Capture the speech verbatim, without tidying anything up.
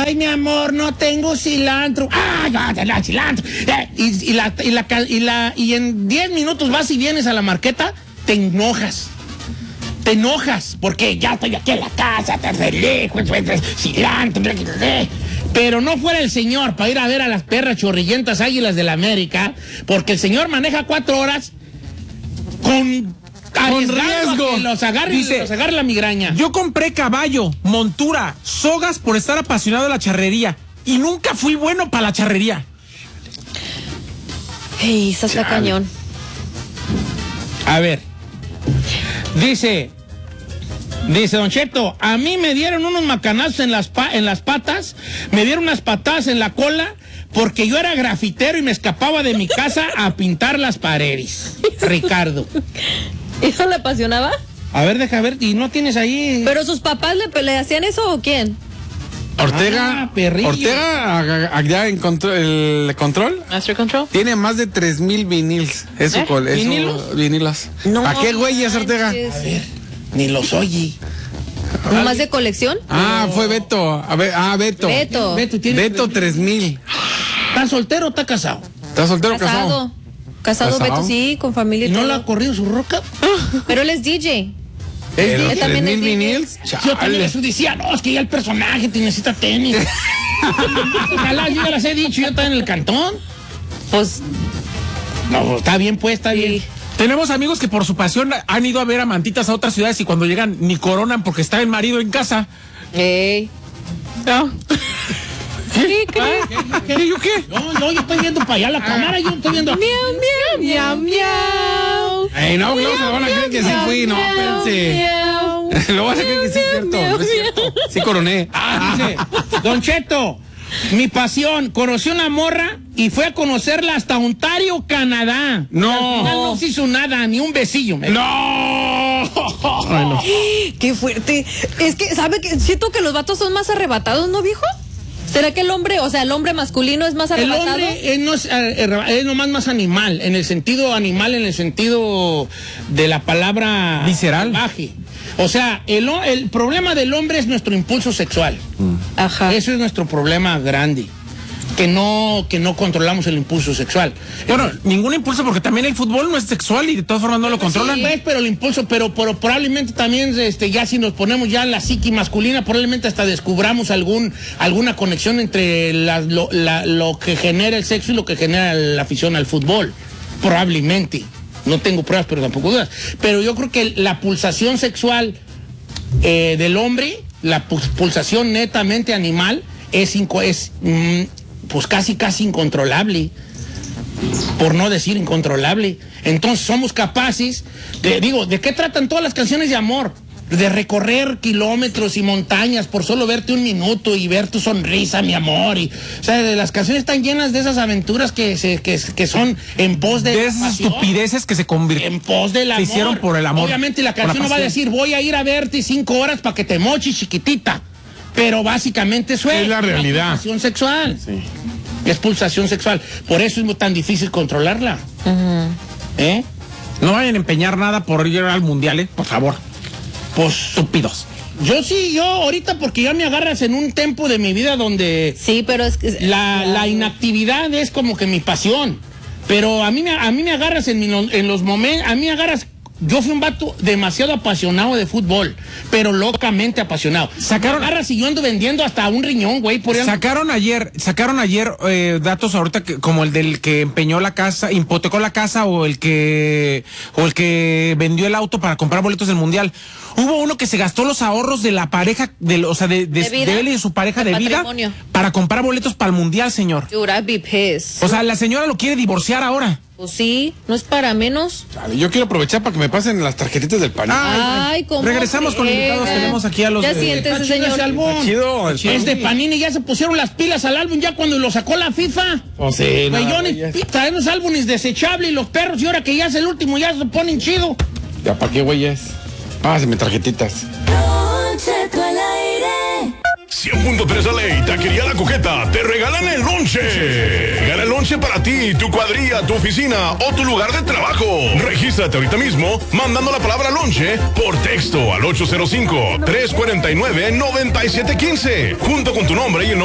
Ay, mi amor, no tengo cilantro. Ay, no, no, cilantro. Eh, y, y, la, y, la, y, la, y en diez minutos vas y vienes a la marqueta, te enojas. Te enojas, porque ya estoy aquí en la casa, te lejos, cilantro. Pero no fuera el señor para ir a ver a las perras chorrillentas Águilas del la América, porque el señor maneja cuatro horas con... Con riesgo. Que los agarre, Dice, los agarre la migraña. Yo compré caballo, montura, sogas por estar apasionado de la charrería. Y nunca fui bueno para la charrería. Ey, eso está cañón. A ver. Dice... Dice Don Cheto, a mí me dieron unos macanazos en las, pa en las patas, me dieron unas patadas en la cola, porque yo era grafitero y me escapaba de mi casa a pintar las paredes. Ricardo. ¿Eso le apasionaba? A ver, deja ver, ¿y no tienes ahí? ¿Pero sus papás le, le hacían eso o quién? Ortega, Ah, perrillo. Ortega, allá en control, el control, Master Control. tiene más de tres mil viniles. Eso, ¿Eh? col- eso, ¿Vinilos? vinilos. No, ¿A qué güey es Ortega? A ver, ni los oye. ¿Nomás de colección? Ah, fue Beto. A ver, ah, Beto. Beto. Beto, tiene Beto tres mil. ¿Está soltero o está casado? ¿Estás soltero o casado? Casado. Casado, ¿Casado? Beto, sí, con familia ¿Y y no todo. le ha corrido su roca? Pero él es D J. ¿Es Pero D J? Él también tres es mil D J. viniles. Yo también Chale. eso decía, no, es que ya el personaje te necesita tenis. Ojalá, yo ya las he dicho, yo estaba en el cantón. Pues, No, está bien, pues, está bien. sí. Tenemos amigos que por su pasión han ido a ver amantitas a otras ciudades y cuando llegan ni coronan porque está el marido en casa. Ey. ¿No? ¿Qué, qué? ¿Qué? ¿Yo qué? No, no, yo estoy viendo para allá la cámara, yo estoy viendo aquí. Miau, miau, miau. Ey, no, luego se van a creer que sí fui, no, espérense. Luego van a creer que sí es cierto, no es cierto. Sí coroné. Ah, dice, Don Cheto, mi pasión, conocí una morra y fue a conocerla hasta Ontario, Canadá. No. Al final no se hizo nada, ni un besillo. me- ¡No! Ay, no. Qué fuerte. Es que, ¿sabe qué? Siento que los vatos son más arrebatados, ¿no, viejo? ¿Será que el hombre, o sea, el hombre masculino es más El arrebatado? hombre es, no es, eh, es nomás más animal, en el sentido animal, en el sentido de la palabra Visceral. salvaje. O sea, el, ho- el problema del hombre es nuestro impulso sexual. Ajá. Eso es nuestro problema grande. Que no, que no controlamos el impulso sexual. Bueno, ningún impulso porque también el fútbol no es sexual y de todas formas no lo controlan. Sí, pues, pero el impulso, pero, pero probablemente también, este, ya si nos ponemos ya en la psique masculina, probablemente hasta descubramos algún, alguna conexión entre la- lo, la- lo que genera el sexo y lo que genera la afición al fútbol. Probablemente. No tengo pruebas, pero tampoco dudas. Pero yo creo que la pulsación sexual eh, del hombre, la pu- pulsación netamente animal, es, inco- es mm, pues casi, casi incontrolable. Por no decir incontrolable. Entonces somos capaces, de, digo, ¿de qué tratan todas las canciones de amor? De recorrer kilómetros y montañas por solo verte un minuto y ver tu sonrisa, mi amor. Y, o sea, de las canciones están llenas de esas aventuras que, se, que, que son en pos de... De esas pasión, estupideces que se en convirtieron. pos del amor. Se hicieron por el amor. Obviamente la por la canción no va a pasión. decir, voy a ir a verte cinco horas para que te moches, chiquitita. Pero básicamente eso es. Es la realidad. Es pulsación sexual. Es pulsación sexual. Por eso es tan difícil controlarla. ¿Eh? No vayan a empeñar nada por ir al mundial, ¿eh? Por favor. Pues Estúpidos. yo sí, yo ahorita porque ya me agarras en un tiempo de mi vida donde Sí, pero es que... la, la inactividad es como que mi pasión. Pero a mí me, a mí me agarras en, mi- en los momentos, a mí me agarras... Yo fui un vato demasiado apasionado de fútbol, pero locamente apasionado. Sacaron- Me agarras y yo ando vendiendo hasta un riñón, güey, por ahí. Sacaron ayer, sacaron ayer eh, datos ahorita que, como el del que empeñó la casa, hipotecó la casa o el que o el que vendió el auto para comprar boletos del mundial. Hubo uno que se gastó los ahorros de la pareja, de, o sea, de, de, ¿De vida? de él y de su pareja De de, vida patrimonio. para comprar boletos para el mundial, señor. Dude, I'd be pissed. O sea, la señora lo quiere divorciar ahora. Pues sí, no es para menos. Chale, yo quiero aprovechar para que me pasen las tarjetitas del pan. Ay, cómo Regresamos con friega. invitados, tenemos aquí a los Ya de- siéntese, Está chido ese señor. álbum. Chido, el Es de Panini, ya se pusieron las pilas al álbum ya cuando lo sacó la FIFA. Oh, sí, Güey, nada, yo ni- güey, ya- traen los álbumes desechables y los perros, y ahora que ya es el último, ya se ponen chido. ¿Ya para qué, güeyes? Pásenme tarjetitas. Don Cheto al aire. cien punto tres L A y Taquería La Coqueta te regalan el lonche. Gana el lonche para ti, tu cuadrilla, tu oficina o tu lugar de trabajo. Regístrate ahorita mismo mandando la palabra lonche por texto al ocho cero cinco, tres cuatro nueve, nueve siete uno cinco junto con tu nombre y el nombre